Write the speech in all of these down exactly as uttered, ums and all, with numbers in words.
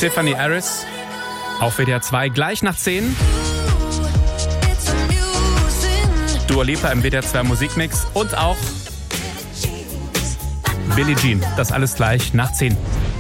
Tiffany Harris auf W D R zwei gleich nach zehn. Dua Lipa im W D R zwei Musikmix und auch Billie Jean. Das alles gleich nach zehn.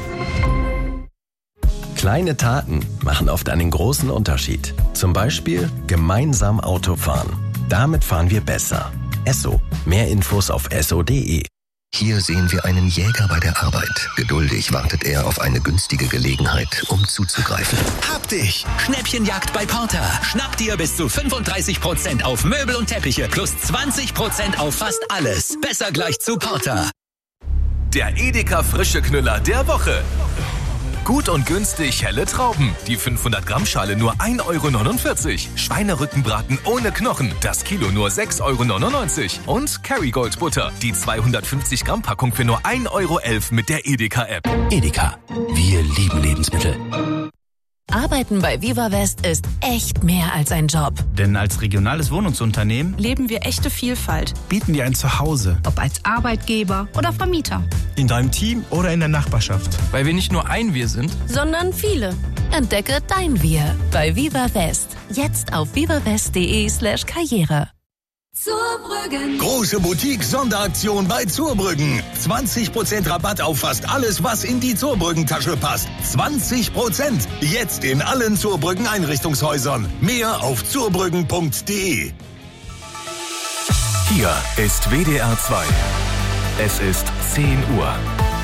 Kleine Taten machen oft einen großen Unterschied. Zum Beispiel gemeinsam Auto fahren. Damit fahren wir besser. Esso. Mehr Infos auf esso punkt de. Hier sehen wir einen Jäger bei der Arbeit. Geduldig wartet er auf eine günstige Gelegenheit, um zuzugreifen. Hab dich! Schnäppchenjagd bei Porter. Schnapp dir bis zu fünfunddreißig Prozent auf Möbel und Teppiche plus zwanzig Prozent auf fast alles. Besser gleich zu Porter. Der Edeka frische Knüller der Woche. Gut und günstig helle Trauben. Die fünfhundert Gramm Schale nur ein Euro neunundvierzig. Schweinerückenbraten ohne Knochen. Das Kilo nur sechs Euro neunundneunzig. Und Kerrygold Butter. Die zweihundertfünfzig Gramm Packung für nur ein Euro elf mit der Edeka-App. Edeka. Wir lieben Lebensmittel. Arbeiten bei Viva West ist echt mehr als ein Job. Denn als regionales Wohnungsunternehmen leben wir echte Vielfalt. Bieten dir ein Zuhause. Ob als Arbeitgeber oder Vermieter. In deinem Team oder in der Nachbarschaft. Weil wir nicht nur ein Wir sind, sondern viele. Entdecke dein Wir bei Viva West. Jetzt auf vivawest punkt de slash karriere. Zurbrüggen. Große Boutique-Sonderaktion bei Zurbrüggen. zwanzig Prozent Rabatt auf fast alles, was in die Zurbrüggen-Tasche passt. zwanzig Prozent. Jetzt in allen Zurbrüggen-Einrichtungshäusern. Mehr auf zurbrüggen punkt de. Hier ist W D R zwei. Es ist zehn Uhr.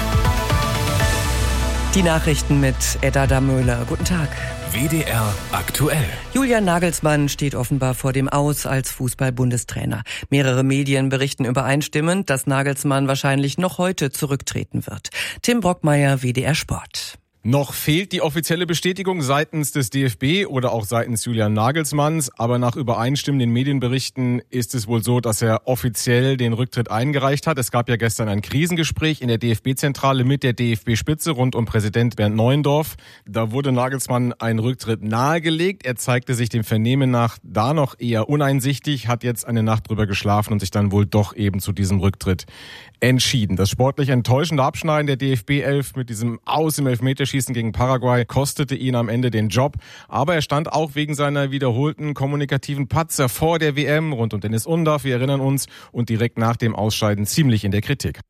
Die Nachrichten mit Edda Damöhler. Guten Tag. W D R aktuell. Julian Nagelsmann steht offenbar vor dem Aus als Fußball-Bundestrainer. Mehrere Medien berichten übereinstimmend, dass Nagelsmann wahrscheinlich noch heute zurücktreten wird. Tim Brockmeier, W D R Sport. Noch fehlt die offizielle Bestätigung seitens des D F B oder auch seitens Julian Nagelsmanns. Aber nach übereinstimmenden Medienberichten ist es wohl so, dass er offiziell den Rücktritt eingereicht hat. Es gab ja gestern ein Krisengespräch in der D F B-Zentrale mit der D F B-Spitze rund um Präsident Bernd Neuendorf. Da wurde Nagelsmann ein Rücktritt nahegelegt. Er zeigte sich dem Vernehmen nach da noch eher uneinsichtig, hat jetzt eine Nacht drüber geschlafen und sich dann wohl doch eben zu diesem Rücktritt entschieden. Das sportlich enttäuschende Abschneiden der D F B-Elf mit diesem Aus im Elfmeterschießen gegen Paraguay kostete ihn am Ende den Job. Aber er stand auch wegen seiner wiederholten kommunikativen Patzer vor der W M rund um Dennis Undaff, wir erinnern uns, und direkt nach dem Ausscheiden ziemlich in der Kritik.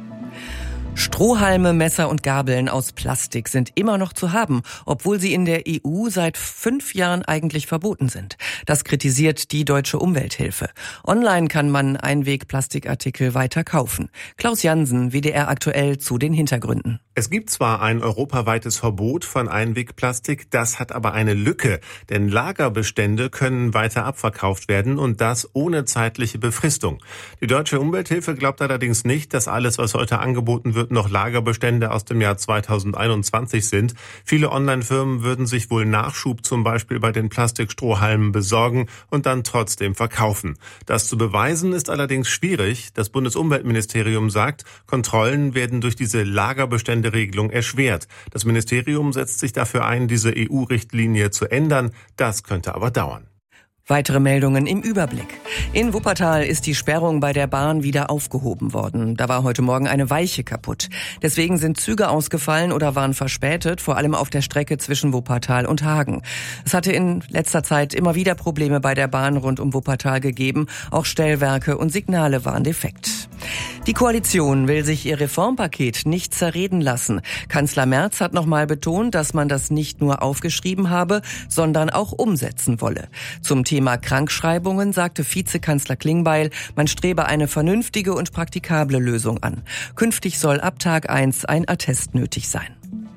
Strohhalme, Messer und Gabeln aus Plastik sind immer noch zu haben, obwohl sie in der E U seit fünf Jahren eigentlich verboten sind. Das kritisiert die Deutsche Umwelthilfe. Online kann man Einwegplastikartikel weiter kaufen. Klaus Jansen, W D R aktuell zu den Hintergründen. Es gibt zwar ein europaweites Verbot von Einwegplastik, das hat aber eine Lücke, denn Lagerbestände können weiter abverkauft werden und das ohne zeitliche Befristung. Die Deutsche Umwelthilfe glaubt allerdings nicht, dass alles, was heute angeboten wird, noch Lagerbestände aus dem Jahr zweitausendeinundzwanzig sind. Viele Online-Firmen würden sich wohl Nachschub zum Beispiel bei den Plastikstrohhalmen besorgen und dann trotzdem verkaufen. Das zu beweisen ist allerdings schwierig. Das Bundesumweltministerium sagt, Kontrollen werden durch diese Lagerbestände-Regelung erschwert. Das Ministerium setzt sich dafür ein, diese E U-Richtlinie zu ändern. Das könnte aber dauern. Weitere Meldungen im Überblick. In Wuppertal ist die Sperrung bei der Bahn wieder aufgehoben worden. Da war heute Morgen eine Weiche kaputt. Deswegen sind Züge ausgefallen oder waren verspätet, vor allem auf der Strecke zwischen Wuppertal und Hagen. Es hatte in letzter Zeit immer wieder Probleme bei der Bahn rund um Wuppertal gegeben. Auch Stellwerke und Signale waren defekt. Die Koalition will sich ihr Reformpaket nicht zerreden lassen. Kanzler Merz hat nochmal betont, dass man das nicht nur aufgeschrieben habe, sondern auch umsetzen wolle. Zum Thema Krankschreibungen sagte Vizekanzler Klingbeil, man strebe eine vernünftige und praktikable Lösung an. Künftig soll ab Tag eins ein Attest nötig sein.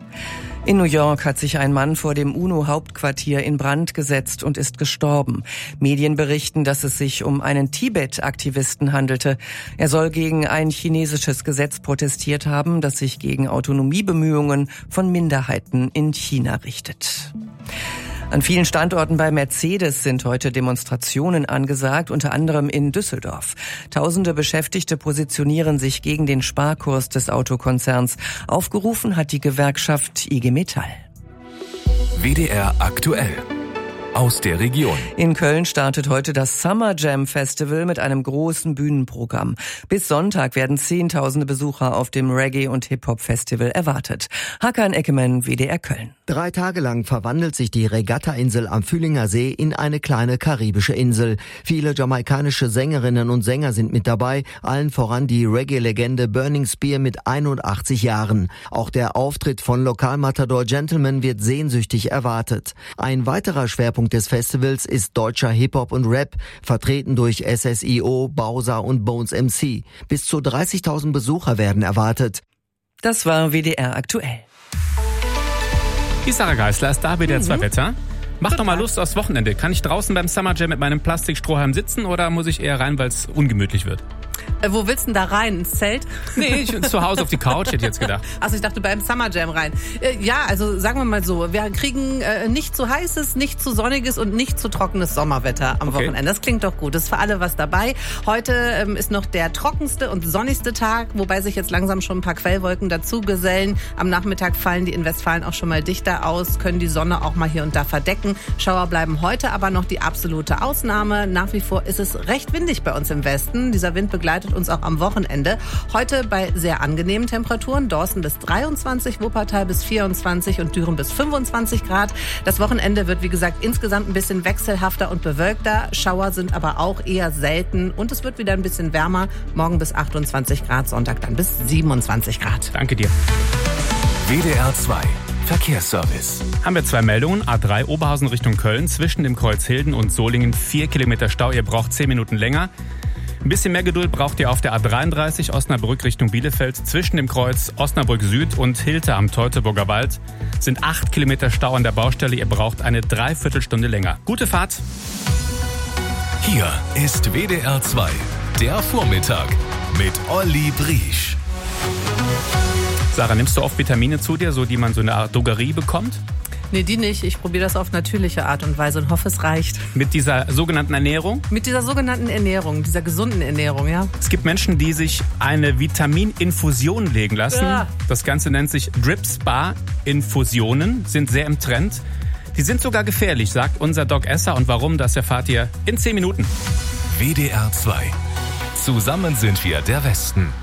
In New York hat sich ein Mann vor dem UNO-Hauptquartier in Brand gesetzt und ist gestorben. Medien berichten, dass es sich um einen Tibet-Aktivisten handelte. Er soll gegen ein chinesisches Gesetz protestiert haben, das sich gegen Autonomiebemühungen von Minderheiten in China richtet. An vielen Standorten bei Mercedes sind heute Demonstrationen angesagt, unter anderem in Düsseldorf. Tausende Beschäftigte positionieren sich gegen den Sparkurs des Autokonzerns. Aufgerufen hat die Gewerkschaft I G Metall. W D R aktuell. aus der Region. In Köln startet heute das Summer Jam Festival mit einem großen Bühnenprogramm. Bis Sonntag werden zehntausende Besucher auf dem Reggae- und Hip-Hop-Festival erwartet. Hakan Eckemann, W D R Köln. Drei Tage lang verwandelt sich die Regatta-Insel am Fühlinger See in eine kleine karibische Insel. Viele jamaikanische Sängerinnen und Sänger sind mit dabei, allen voran die Reggae-Legende Burning Spear mit einundachtzig Jahren. Auch der Auftritt von Lokalmatador Gentleman wird sehnsüchtig erwartet. Ein weiterer Schwerpunkt des Festivals ist deutscher Hip-Hop und Rap, vertreten durch S S I O, Bowser und Bones M C. Bis zu dreißigtausend Besucher werden erwartet. Das war W D R aktuell. Die Sarah Geisler ist da, W D R zwei mhm. Wetter. Mach doch mal Lust aufs Wochenende. Kann ich draußen beim Summer Jam mit meinem Plastikstrohhalm sitzen oder muss ich eher rein, weil es ungemütlich wird? Äh, wo willst du denn da rein? Ins Zelt? Nee, ich, zu Hause auf die Couch, hätte ich jetzt gedacht. Achso, ich dachte beim Summer Jam rein. Äh, ja, also sagen wir mal so, wir kriegen äh, nicht zu heißes, nicht zu sonniges und nicht zu trockenes Sommerwetter am okay. Wochenende. Das klingt doch gut, das ist für alle was dabei. Heute ähm, ist noch der trockenste und sonnigste Tag, wobei sich jetzt langsam schon ein paar Quellwolken dazu gesellen. Am Nachmittag fallen die in Westfalen auch schon mal dichter aus, können die Sonne auch mal hier und da verdecken. Schauer bleiben heute aber noch die absolute Ausnahme. Nach wie vor ist es recht windig bei uns im Westen. Dieser Wind begleitet uns auch am Wochenende. Heute bei sehr angenehmen Temperaturen. Dorsten bis dreiundzwanzig, Wuppertal bis vierundzwanzig und Düren bis fünfundzwanzig Grad. Das Wochenende wird, wie gesagt, insgesamt ein bisschen wechselhafter und bewölkter. Schauer sind aber auch eher selten und es wird wieder ein bisschen wärmer. Morgen bis achtundzwanzig Grad, Sonntag dann bis siebenundzwanzig Grad. Danke dir. W D R zwei Verkehrsservice. Haben wir zwei Meldungen. A drei Oberhausen Richtung Köln. Zwischen dem Kreuz Hilden und Solingen vier Kilometer Stau. Ihr braucht zehn Minuten länger. Ein bisschen mehr Geduld braucht ihr auf der A dreiunddreißig Osnabrück Richtung Bielefeld. Zwischen dem Kreuz Osnabrück Süd und Hilter am Teutoburger Wald sind acht Kilometer Stau an der Baustelle. Ihr braucht eine Dreiviertelstunde länger. Gute Fahrt. Hier ist W D R zwei, der Vormittag mit Olli Briesch. Sarah, nimmst du oft Vitamine zu dir, so die man so in einer Drogerie bekommt? Nee, die nicht. Ich probiere das auf natürliche Art und Weise und hoffe, es reicht. Mit dieser sogenannten Ernährung? Mit dieser sogenannten Ernährung, dieser gesunden Ernährung, ja. Es gibt Menschen, die sich eine Vitamininfusion legen lassen. Ja. Das Ganze nennt sich Drip Spa Infusionen, sind sehr im Trend. Die sind sogar gefährlich, sagt unser Doc Esser. Und warum, das erfahrt ihr in zehn Minuten. W D R zwei. Zusammen sind wir der Westen.